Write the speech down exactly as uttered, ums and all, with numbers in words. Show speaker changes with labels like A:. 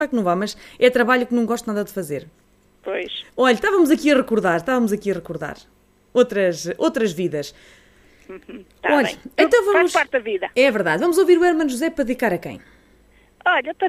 A: que não vá, mas é trabalho que não gosto nada de fazer.
B: Pois.
A: Olha, estávamos aqui a recordar, estávamos aqui a recordar outras, outras vidas.
B: Uhum. Tá
A: Olha,
B: bem.
A: então vamos...
B: Faz parte da vida.
A: É verdade, vamos ouvir o Hermano José para dedicar a quem?
B: Olha, para